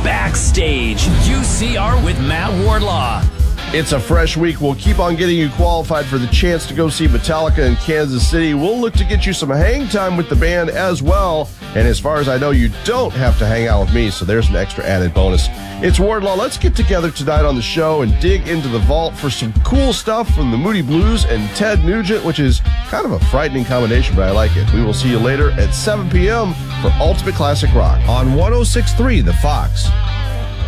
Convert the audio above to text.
Backstage, UCR with Matt Wardlaw. It's a fresh week. We'll keep on getting you qualified for the chance to go see Metallica in Kansas City. We'll look to get you some hang time with the band as well. And as far as I know, you don't have to hang out with me, so there's an extra added bonus. It's Wardlaw. Let's get together tonight on the show and dig into the vault for some cool stuff from the Moody Blues and Ted Nugent, which is kind of a frightening combination, but I like it. We will see you later at 7 p.m. for Ultimate Classic Rock on 106.3 The Fox.